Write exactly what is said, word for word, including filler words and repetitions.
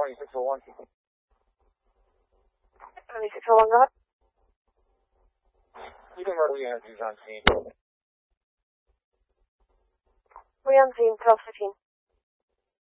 Army six oh one. Army six oh one, go ahead. Leading murder unit is on scene. We're on scene, twelve fifteen.